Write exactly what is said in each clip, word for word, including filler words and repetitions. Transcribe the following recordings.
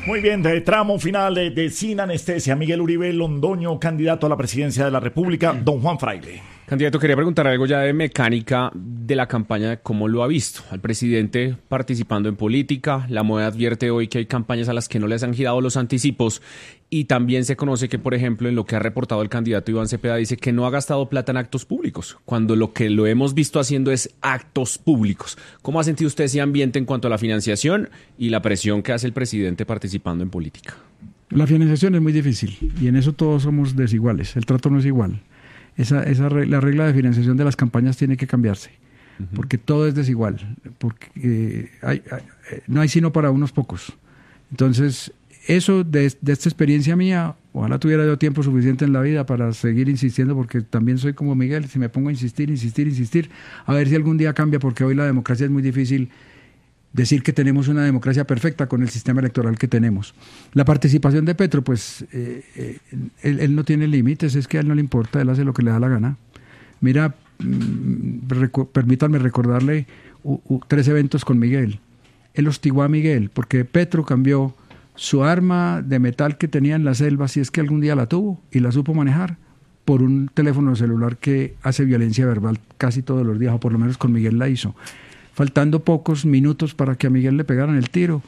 Muy bien, de tramo final de, de Sin Anestesia, Miguel Uribe Londoño, candidato a la presidencia de la República, don Juan Fraile. Candidato, quería preguntar algo ya de mecánica de la campaña, ¿cómo lo ha visto? Al presidente participando en política, la moda advierte hoy que hay campañas a las que no les han girado los anticipos y también se conoce que, por ejemplo, en lo que ha reportado el candidato Iván Cepeda, dice que no ha gastado plata en actos públicos, cuando lo que lo hemos visto haciendo es actos públicos. ¿Cómo ha sentido usted ese ambiente en cuanto a la financiación y la presión que hace el presidente participando en política? La financiación es muy difícil y en eso todos somos desiguales, el trato no es igual. Esa, esa la regla de financiación de las campañas tiene que cambiarse, uh-huh. porque todo es desigual, porque eh, hay, hay, no hay sino para unos pocos. Entonces, eso de, de esta experiencia mía, ojalá tuviera yo tiempo suficiente en la vida para seguir insistiendo, porque también soy como Miguel, si me pongo a insistir, insistir, insistir, a ver si algún día cambia, porque hoy la democracia es muy difícil decir que tenemos una democracia perfecta con el sistema electoral que tenemos. La participación de Petro, pues eh, eh, él, él no tiene límites, es que a él no le importa, él hace lo que le da la gana. Mira, mm, recu- permítanme recordarle uh, uh, tres eventos con Miguel. Él hostigó a Miguel porque Petro cambió su arma de metal que tenía en la selva, si es que algún día la tuvo y la supo manejar, por un teléfono celular que hace violencia verbal casi todos los días, o por lo menos con Miguel la hizo. Faltando pocos minutos para que a Miguel le pegaran el tiro,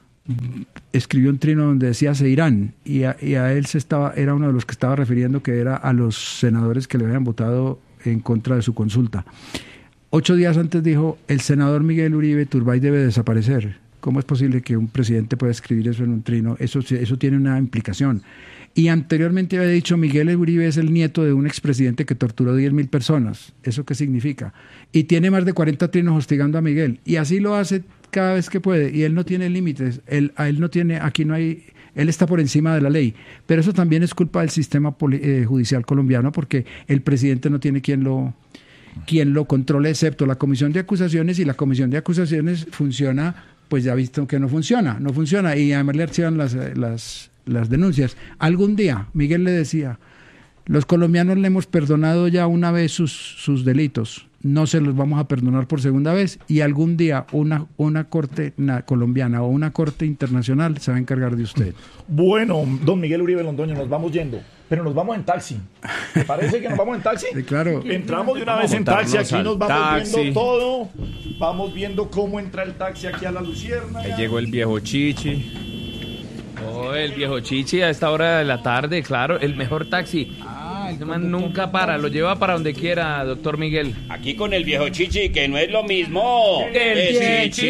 escribió un trino donde decía se irán, y a, y a él se estaba, era uno de los que estaba refiriendo que era a los senadores que le habían votado en contra de su consulta. Ocho días antes dijo, el senador Miguel Uribe Turbay debe desaparecer. ¿Cómo es posible que un presidente pueda escribir eso en un trino? Eso, eso tiene una implicación. Y anteriormente había dicho, Miguel Uribe es el nieto de un expresidente que torturó diez mil personas. ¿Eso qué significa? Y tiene más de cuarenta trinos hostigando a Miguel. Y así lo hace cada vez que puede. Y él no tiene límites. Él, a él no tiene, aquí no hay, él está por encima de la ley. Pero eso también es culpa del sistema poli, eh, judicial colombiano, porque el presidente no tiene quien lo, quien lo controle, excepto la comisión de acusaciones. Y la comisión de acusaciones funciona, pues ya ha visto que no funciona. No funciona. Y además le archivan las... las las denuncias. Algún día Miguel le decía, los colombianos le hemos perdonado ya una vez sus, sus delitos, no se los vamos a perdonar por segunda vez, y algún día una, una corte na, colombiana o una corte internacional se va a encargar de usted. Bueno, don Miguel Uribe Londoño, nos vamos yendo, pero nos vamos en taxi. ¿Te parece que nos vamos en taxi? Sí, claro. Entramos de una vamos vez en taxi, aquí nos vamos taxi. viendo todo, vamos viendo cómo entra el taxi aquí a la Lucierna. Ahí llegó el viejo Chichi. Oh, el viejo Chichi a esta hora de la tarde, claro, el mejor taxi. Ah, el man nunca para, lo lleva para donde quiera, doctor Miguel. Aquí con el viejo Chichi, que no es lo mismo. ¡El Chichi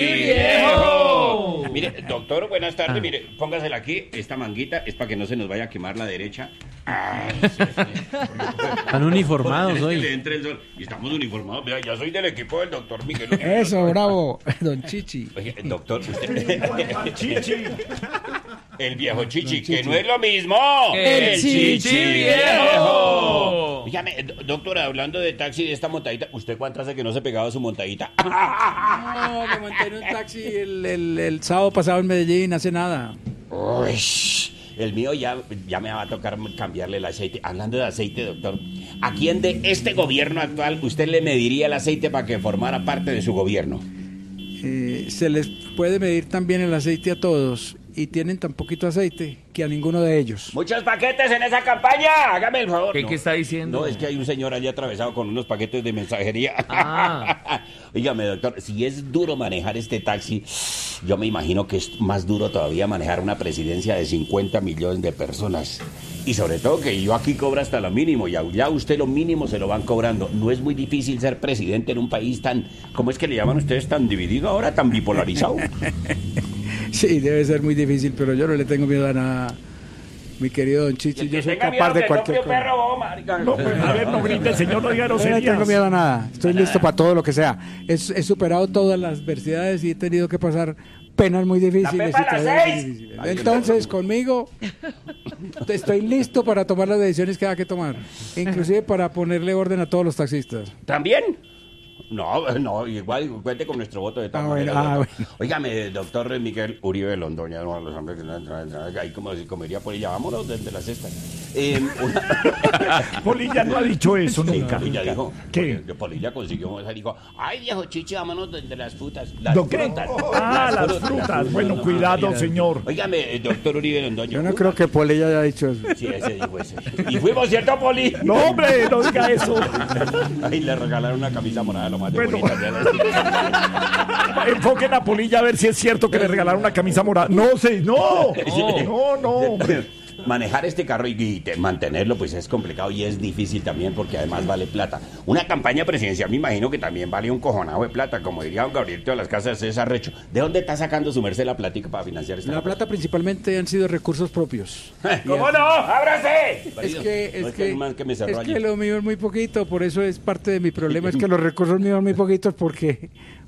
viejo! Mire, doctor, buenas tardes, Ah. mire, póngasela aquí, esta manguita es para que no se nos vaya a quemar la derecha. Ah, sí, sí. Están uniformados Que hoy. le entre el sol. Y estamos uniformados, vea, ya soy del equipo del doctor Miguel. Eso, bravo, don Chichi. Oye, doctor, usted... Chichi. El viejo Chichi, que no es lo mismo. ¡El Chichi viejo! Dígame, do- doctora, hablando de taxi, de esta montadita, ¿usted cuánto hace que no se pegaba su montadita? No, me monté en un taxi el, el, el sábado pasado en Medellín, hace nada. Uy, el mío ya, ya me va a tocar cambiarle el aceite. Hablando de aceite, doctor, ¿a quién de este gobierno actual usted le mediría el aceite para que formara parte de su gobierno? Eh, se les puede medir también el aceite a todos, y tienen tan poquito aceite que a ninguno de ellos. Muchos paquetes en esa campaña, hágame el favor. ¿Qué, no, qué está diciendo? No, es que hay un señor allí atravesado con unos paquetes de mensajería. Ah. Dígame, doctor, si es duro manejar este taxi, yo me imagino que es más duro todavía manejar una presidencia de cincuenta millones de personas. Y sobre todo que yo aquí cobro hasta lo mínimo, y ya usted lo mínimo se lo van cobrando. No es muy difícil ser presidente en un país tan, ¿cómo es que le llaman ustedes, tan dividido ahora, tan bipolarizado? Sí, debe ser muy difícil, pero yo no le tengo miedo a nada, mi querido don Chichi. Yo soy capaz de cualquier cosa. No, pues, a ver, no grite, señor, no diga Yo no le groserías. tengo miedo a nada, estoy listo para todo lo que sea. He, he superado todas las adversidades y he tenido que pasar penas muy difíciles. ¡La y pepa a las tareas muy seis! difíciles. Entonces, conmigo, estoy listo para tomar las decisiones que haya que tomar, inclusive para ponerle orden a todos los taxistas. ¿También? No, no, igual cuente con nuestro voto de todas Ah, bueno, maneras, ah, doctor. bueno. Óigame, doctor Miguel Uribe Londoño, uno de los hombres que ahí como si comería Polilla, vámonos desde la cesta. Eh, una... Polilla no ha dicho eso Sí, nunca. Polilla dijo, ¿Qué? porque Polilla consiguió, esa dijo, ay viejo chichi, vámonos desde las frutas. Las ¿Do qué? frutas. Ah, las frutas. Bueno, cuidado, señor. Óigame, doctor Uribe Londoño. Yo no creo que Polilla haya dicho eso. Sí, ese dijo ese. Y fuimos, ¿cierto, Poli? No, hombre, no diga eso. Ay, le regalaron una camisa morada, lo más de Bueno. bonita. Enfoquen a Polilla a ver si es cierto que le regalaron una camisa morada. No sé, no. No, no. Manejar este carro y, y te- mantenerlo pues es complicado y es difícil también porque además vale plata. Una campaña presidencial me imagino que también vale un cojonado de plata, como diría don Gabriel de las casas es arrecho. ¿De dónde está sacando su merced la plática para financiar esta La campaña? plata principalmente han sido recursos propios. ¿Cómo no? ¡Ábrase! Es que, es No, que, el man que me cerró es allí. que lo mío es muy poquito, por eso es parte de mi problema, es que los recursos míos son muy poquitos porque...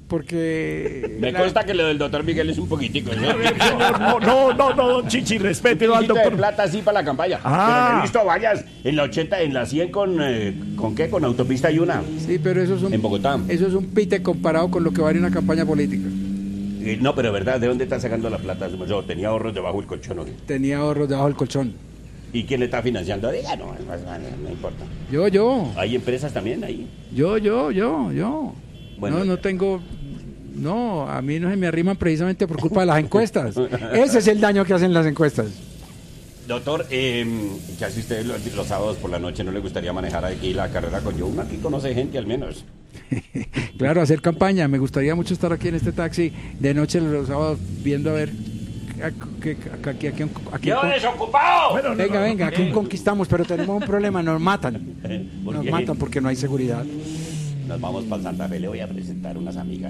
porque Me la- consta que lo del doctor Miguel es un poquitico. ¿no? Señor, no, no, no, no, don Chichi, respételo al Un poquito de doctor. plata así para la campaña. Ah. Pero no he visto vallas en la ochenta, en la cien con... eh, ¿Con qué? Con autopista y una. Sí, pero eso es un... En Bogotá. Eso es un pite comparado con lo que vale una campaña política. Eh, no, pero verdad, ¿de dónde está sacando la plata? Yo tenía ahorros debajo del colchón. ¿o qué? Tenía ahorros debajo del colchón. ¿Y quién le está financiando? Diga, no, no, no, no importa. Yo, yo, ¿Hay empresas también ahí? yo, yo, yo, yo. Bueno, no, no tengo... No, a mí no se me arriman precisamente por culpa de las encuestas. Ese es el daño que hacen las encuestas. Doctor, eh, ¿qué hace usted los, los sábados por la noche? ¿No le gustaría manejar aquí la carrera con yo? Uno aquí conoce gente al menos. Claro, hacer campaña. Me gustaría mucho estar aquí en este taxi de noche los sábados viendo a ver... a- que- a- Aquí, aquí, aquí, ¡Yo desocupado! Bueno, no, venga, no, venga, aquí conquistamos, pero tenemos un problema, nos matan. ¿Por Nos qué? matan porque no hay seguridad. Nos vamos para Santa Fe, le voy a presentar unas amigas.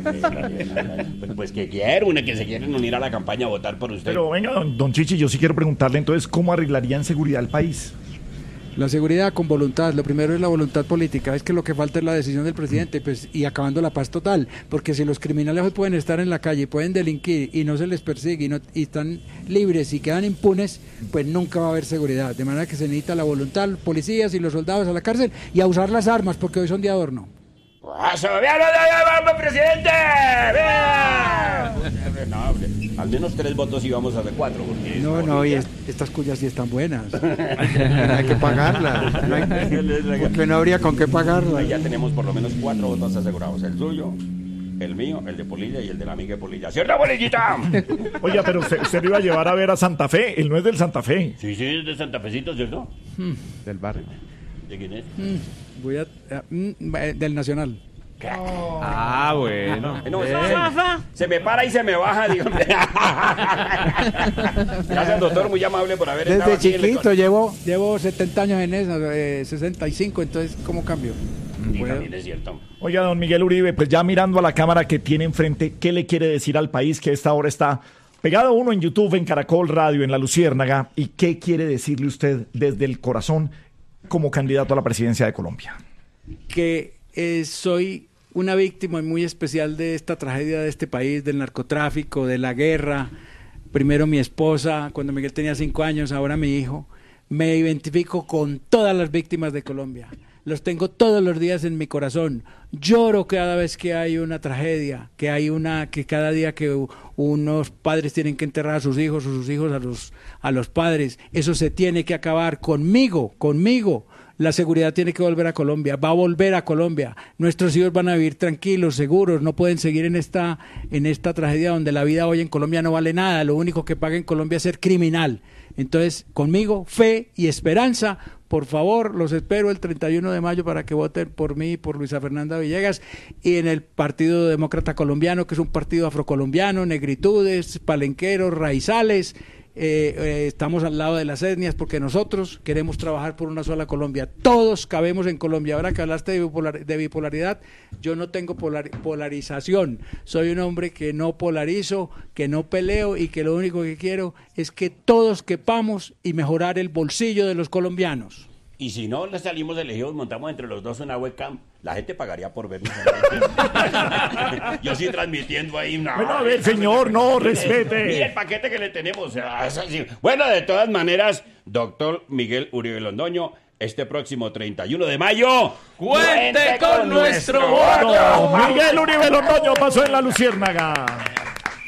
Pues, pues que quiero, una que se quieren unir a la campaña a votar por usted. Pero venga, don, don Chichi, yo sí quiero preguntarle entonces cómo arreglaría en seguridad el país. La seguridad con voluntad, lo primero es la voluntad política, es que lo que falta es la decisión del presidente, pues, y acabando la paz total, porque si los criminales hoy pueden estar en la calle, pueden delinquir y no se les persigue y, no, y están libres y quedan impunes, pues nunca va a haber seguridad, de manera que se necesita la voluntad, policías y los soldados a la cárcel y a usar las armas, porque hoy son de adorno. ¡Eso! ¡Vean, vean, vean, presidente! ¡Vean! No, hombre, al menos tres votos íbamos a hacer cuatro. Porque No, es no, y bonita. es- estas cuyas sí están buenas. Hay que pagarlas, no hay- porque no habría con qué pagarlas. Ahí ya tenemos por lo menos cuatro votos asegurados. El suyo, el mío, el de Polilla y el de la amiga de Polilla. ¿Cierto, Polillita? Oiga, pero usted, usted lo iba a llevar a ver a Santa Fe. Él no es del Santa Fe. Sí, sí, es de Santa Fecito, ¿cierto? Del barrio. ¿De quién es? Voy a, ah, mm, eh, del Nacional. Ah, bueno. Eh, no, se, se- se me para y se me baja, digo. Gracias, doctor, muy amable por haber estado Desde aquí en el- chiquito, llevo, llevo setenta años en eso, eh, sesenta y cinco, entonces, ¿cómo cambio? Sí, Puedo. también es cierto. Oiga, don Miguel Uribe, pues ya mirando a la cámara que tiene enfrente, ¿qué le quiere decir al país que a esta hora está pegado uno en YouTube, en Caracol Radio, en La Luciérnaga? ¿Y qué quiere decirle usted desde el corazón como candidato a la presidencia de Colombia? Que eh, soy una víctima muy especial de esta tragedia de este país, del narcotráfico, de la guerra. Primero mi esposa, cuando Miguel tenía cinco años, ahora mi hijo. Me identifico con todas las víctimas de Colombia. Los tengo todos los días en mi corazón. Lloro cada vez que hay una tragedia, que hay una, que cada día que u- unos padres tienen que enterrar a sus hijos o sus hijos a los, a los padres. Eso se tiene que acabar conmigo, conmigo. La seguridad tiene que volver a Colombia, va a volver a Colombia. Nuestros hijos van a vivir tranquilos, seguros, no pueden seguir en esta, en esta tragedia donde la vida hoy en Colombia no vale nada. Lo único que paga en Colombia es ser criminal. Entonces, conmigo, fe y esperanza. Por favor, los espero el treinta y uno de mayo para que voten por mí y por Luisa Fernanda Villegas y en el Partido Demócrata Colombiano, que es un partido afrocolombiano, negritudes, palenqueros, raizales. Eh, eh, estamos al lado de las etnias porque nosotros queremos trabajar por una sola Colombia. Todos cabemos en Colombia. Ahora que hablaste de, bipolar, de bipolaridad, yo no tengo polar, polarización. Soy un hombre que no polarizo, que no peleo y que lo único que quiero es que todos quepamos y mejorar el bolsillo de los colombianos. Y si no le salimos elegidos, montamos entre los dos una webcam, la gente pagaría por vernos. Yo sí transmitiendo ahí. No, Bueno, a ver, señor, no, respete. Mire el paquete que le tenemos. o sea, es así. Bueno, de todas maneras, doctor Miguel Uribe Londoño, este próximo treinta y uno de mayo. ¡Cuente con nuestro voto! voto! Miguel Uribe Londoño pasó en La Luciérnaga.